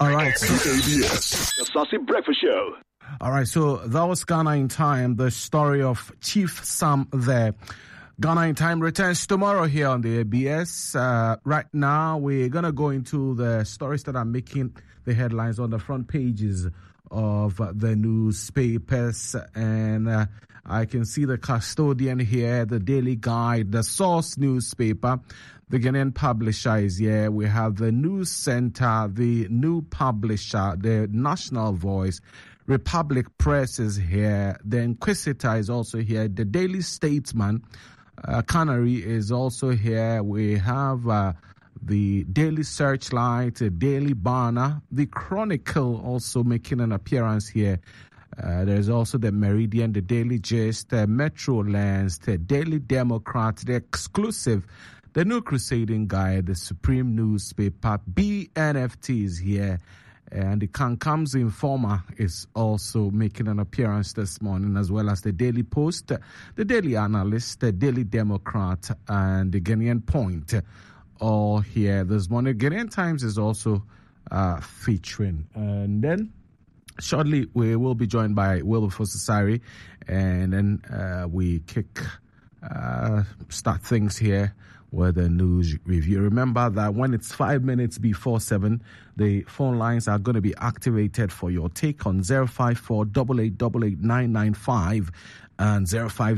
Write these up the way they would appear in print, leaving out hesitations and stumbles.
All right. So, ABS, the Saucy Breakfast Show. All right. So that was Ghana in Time, the story of Chief Sam there. Ghana in Time returns tomorrow here on the ABS. Right now, we're going to go into the stories that are making the headlines on the front pages of the newspapers. And I can see the custodian here, the Daily Guide, the Source newspaper. The Ghanaian Publisher is here. We have the News Center, the New Publisher, the National Voice. Republic Press is here. The Inquisitor is also here. The Daily Statesman, Canary is also here. We have the Daily Searchlight, the Daily Banner, the Chronicle also making an appearance here. There's also the Meridian, the Daily Gist, the Metro Lens, the Daily Democrat, the Exclusive, the New Crusading Guide, the Supreme Newspaper, BNFT is here. And the Kankam's Informer is also making an appearance this morning, as well as the Daily Post, the Daily Analyst, the Daily Democrat, and the Ghanaian Point, all here this morning. Ghanaian Times is also featuring. And then shortly we will be joined by Wilberforce Asari, and then we start things here with a news review. Remember that when it's 5 minutes before 7, the phone lines are going to be activated for your take on 054 8888 995 and 050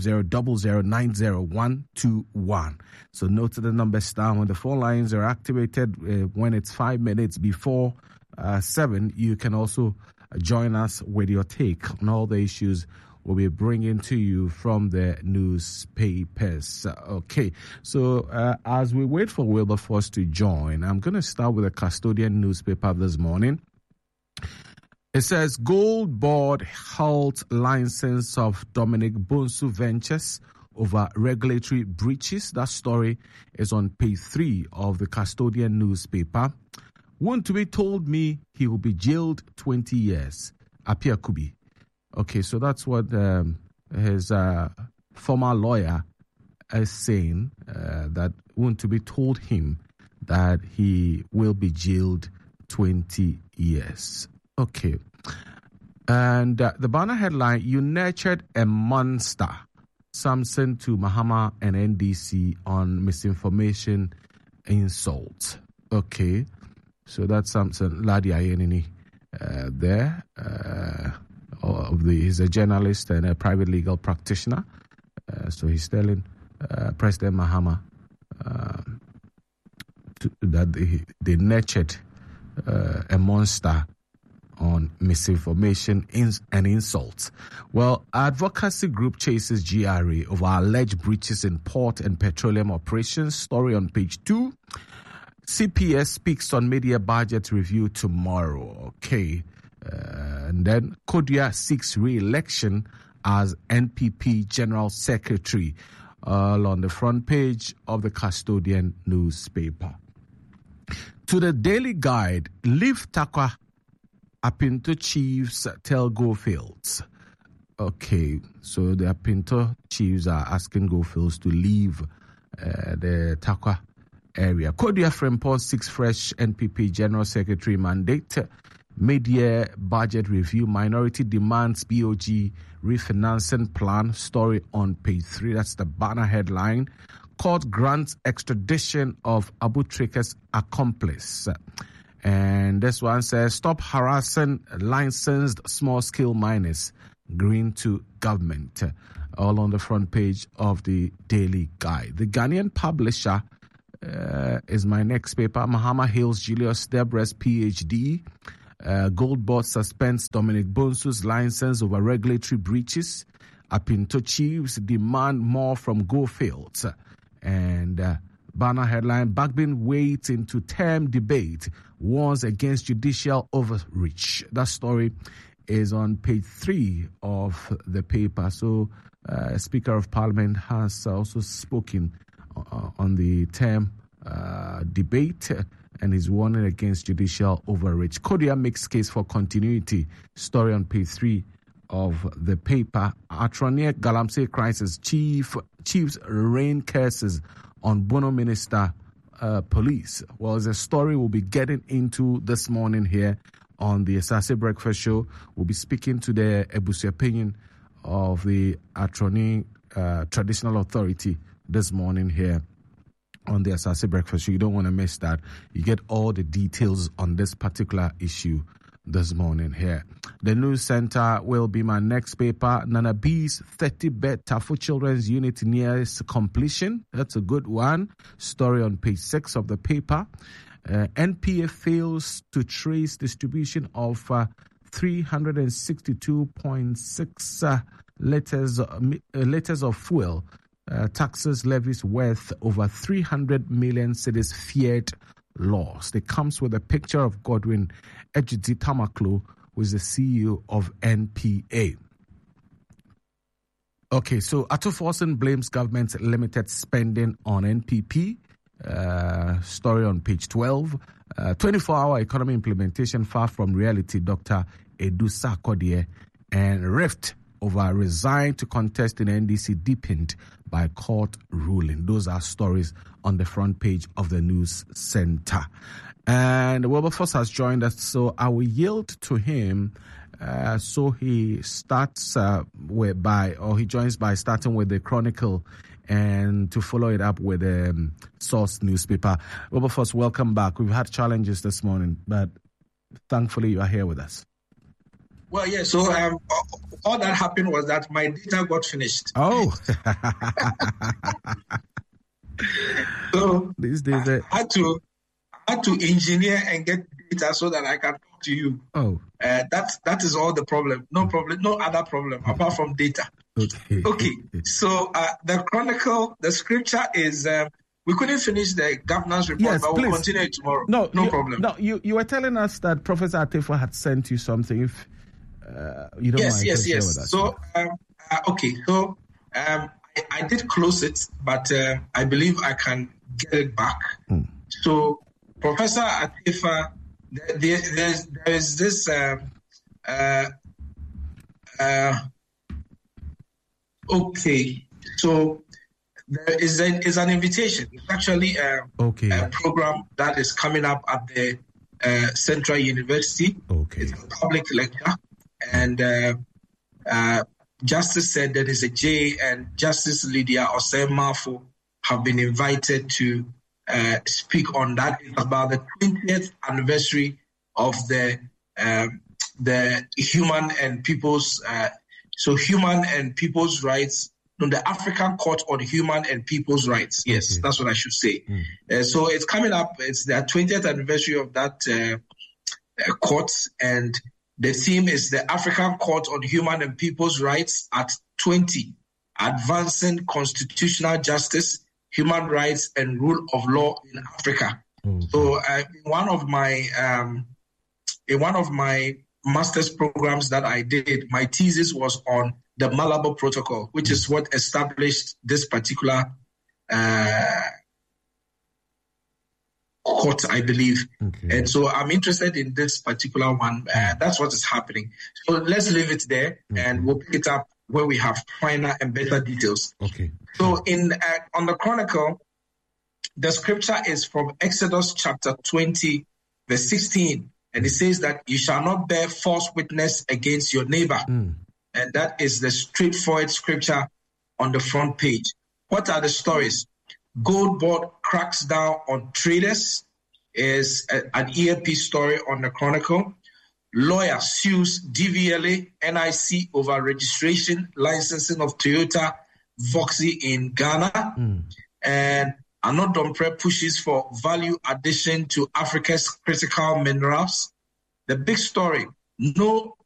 0090121. So note the numbers down. When the phone lines are activated, when it's 5 minutes before 7, you can also join us with your take on all the issues we'll be bringing to you from the newspapers. Okay, so as we wait for Wilberforce to join, I'm going to start with a custodian newspaper this morning. It says, Gold Board halts license of Dominic Bonsu Ventures over regulatory breaches. That story is on page 3 of the custodian newspaper. Wontumi told me he will be jailed 20 years. Apia Kubi. Okay, so that's what his former lawyer is saying, that Wontumi told him that he will be jailed 20 years. Okay. And the banner headline, you nurtured a monster. Samson to Mahama and NDC on misinformation insult. Okay. So that's Samson Ladi Ayenini there. He's a journalist and a private legal practitioner. So he's telling President Mahama that they nurtured a monster on misinformation and insults. Well, advocacy group chases GRA over alleged breaches in port and petroleum operations. Story on page 2. CPS speaks on media budget review tomorrow. Okay. And then Kodia seeks re-election as NPP General Secretary, all on the front page of the custodian newspaper. To the Daily Guide, leave Takwa Apinto Chiefs tell Goldfields. Okay, so the Apinto Chiefs are asking Goldfields to leave the Takwa area. Kodia Frempong seeks fresh NPP General Secretary mandate. Mid-year budget review, minority demands BOG refinancing plan. Story on page 3. That's the banner headline. Court grants extradition of Abu Trika's accomplice. And this one says, stop harassing licensed small-scale miners. Green to government. All on the front page of the Daily Guide. The Ghanaian Publisher is my next paper. Mahama hails Julius Debr's PhD. Gold Board suspends Dominic Bonsu's license over regulatory breaches. Apinto Chiefs demand more from Goldfields. And banner headline, Bagbin wades into term debate, warns against judicial overreach. That story is on page 3 of the paper. So Speaker of Parliament has also spoken on the term debate and is warning against judicial overreach. Kodia makes case for continuity. Story on page 3 of the paper. Atronier Galamsey crisis. Chiefs rain curses on Bono Minister police. Well, it's a story we'll be getting into this morning here on the Asase Breakfast Show. We'll be speaking to the Ebusuapɛnyin of the Atroni Traditional Authority this morning here on the Asase Breakfast Show. You don't want to miss that. You get all the details on this particular issue this morning here. The news center will be my next paper. Nana B's 30-bed Tafu Children's Unit nears completion. That's a good one. Story on page 6 of the paper. NPA fails to trace distribution of 362.6 liters of fuel. Taxes levies worth over 300 million cedis feared lost. It comes with a picture of Godwin Ejiti Tamaklo, who is the CEO of NPA. Okay, so Ato Forson blames government's limited spending on NPP. Story on page 12. 24-hour economy implementation far from reality, Dr. Edu Sarkodie, and rift over resign to contest in NDC deepened by court ruling. Those are stories on the front page of the news center. And Wilberforce has joined us, so I will yield to him. So he starts he joins by starting with the Chronicle and to follow it up with the Source newspaper. Wilberforce, welcome back. We've had challenges this morning, but thankfully you are here with us. Well, yeah, so all that happened was that my data got finished. Oh. So these days I had to engineer and get data so that I can talk to you. Oh. That is all the problem. No other problem apart from data. Okay. So the Chronicle, the scripture is we couldn't finish the governance report, yes, but please. we'll continue it tomorrow. No problem. No, you were telling us that Professor Atefo had sent you something. If you don't mind, yes. share with us. So okay. So I did close it, but I believe I can get it back. So Professor Atefo, there is this okay. So there is an invitation. It's actually a program that is coming up at the Central University. Okay. It's a public lecture, and Justice said there is a J, and Justice Lydia Osei-Mafo have been invited to speak on that. It's about the 20th anniversary of the human and people's human and people's rights. No, the African Court on Human and People's Rights. Yes, that's what I should say. So it's coming up. It's the 20th anniversary of that court, and the theme is the African Court on Human and People's Rights at 20, Advancing Constitutional Justice, Human Rights and Rule of Law in Africa. So in one of my master's programs that I did, my thesis was on the Malabo Protocol, which is what established this particular court, I believe. And so I'm interested in this particular one. That's what is happening. So let's leave it there, and we'll pick it up where we have finer and better details. Okay. So on the Chronicle, the scripture is from Exodus chapter 20, verse 16. And it says that you shall not bear false witness against your neighbor. And that is the straightforward scripture on the front page. What are the stories? Gold Board cracks down on traders is an EAP story on the Chronicle. Lawyer sues DVLA NIC over registration licensing of Toyota Voxy in Ghana. And Anodompre pushes for value addition to Africa's critical minerals. The big story, no